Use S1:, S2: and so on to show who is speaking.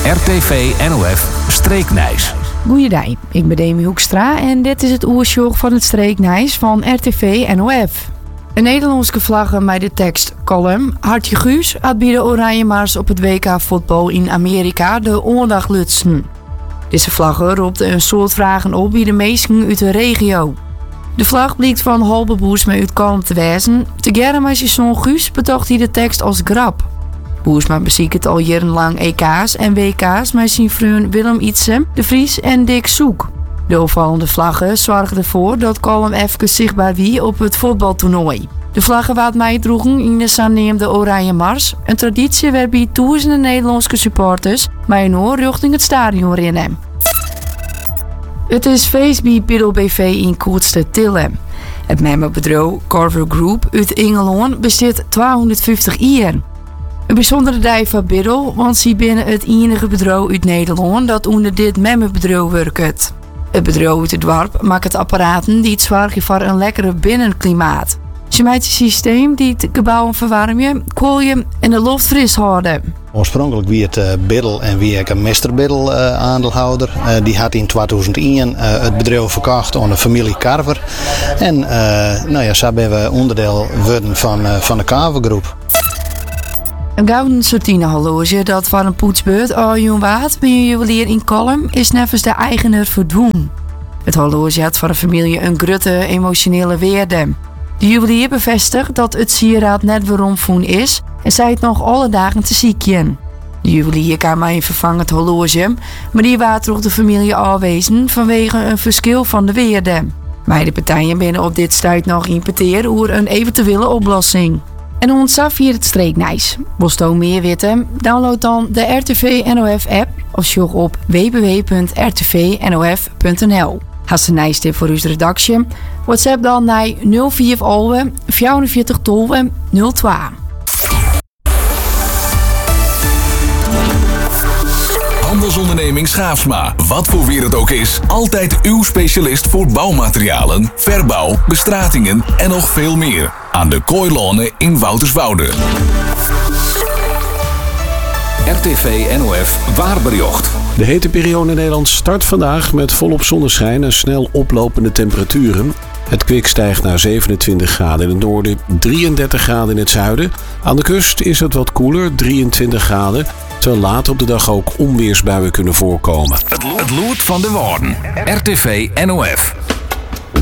S1: RTV NOF Streeknijs.
S2: Goeiedag, ik ben Demi Hoekstra en dit is het oersjoch van het Streeknijs van RTV NOF. Een Nederlandse vlag met de tekst column Hartje Guus had bij de Oranje Mars op het WK voetbal in Amerika de oorlog lutsen. Deze vlag roept een soort vragen op bij de meesten uit de regio. De vlag blijkt van halve Boersma uit Kalm te wijzen. Te met zijn zoon Guus betocht hij de tekst als grap. Boersma beziekt al jarenlang EK's en WK's met zijn vriend Willem Ietsen, De Vries en Dick Soek. De opvallende vlaggen zorgden ervoor dat Kalm even zichtbaar wie op het voetbaltoernooi. De vlaggen wat mij droegen in de zanaamde Oranje Mars, een traditie waarbij duizenden Nederlandse supporters mij een richting het stadion rennen. Het is feest bij Biddel BV in Kootste Tillem. Het memberbedrijf Carver Group uit Engeland bestaat 250 jaar. Een bijzondere dag van Biddel, want ze binnen het enige bedrijf uit Nederland dat onder dit memberbedrijf werkt. Het bedrijf uit het dorp maakt het apparaten die het zorgen voor een lekkere binnenklimaat. Ze maakt een systeem die het gebouw verwarmen, koelen en de lucht fris houden.
S3: Oorspronkelijk wie het Biddel en wie ik een Mr. Biddel aandeelhouder. Die had in 2001 het bedrijf verkocht aan de familie Carver. En zo zijn we onderdeel worden van de Carver Groep.
S2: Een gouden sortine horloge dat voor een poetsbeurt al jong waard bij een juwelier in Kalm is nevens de eigenaar verdwenen. Het horloge had voor de familie een grote emotionele waarde. De juwelier bevestigt dat het sieraad net waarom voen is en zij het nog alle dagen te ziekjen. De juwelier kan mij een vervangend horloge, maar die waard toch de familie afwezen vanwege een verschil van de waarde. Beide partijen binnen op dit stuit nog importeren over een eventuele oplossing. En ons af hier het Streeknijs. Wilt u meer weten? Download dan de RTV NOF app of zoek op www.rtvnof.nl. Hast een nijstip voor uw redactie? WhatsApp dan naar 04 44 12 02.
S1: Handelsonderneming Schaafsma. Wat voor weer het ook is, altijd uw specialist voor bouwmaterialen, verbouw, bestratingen en nog veel meer. Aan de Kooilonen in Wouterswoude. RTV NOF Waarbericht.
S4: De hete periode in Nederland start vandaag met volop zonneschijn en snel oplopende temperaturen. Het kwik stijgt naar 27 graden in het noorden, 33 graden in het zuiden. Aan de kust is het wat koeler, 23 graden. Terwijl later op de dag ook onweersbuien kunnen voorkomen.
S1: Het loert van de woorden. RTV NOF.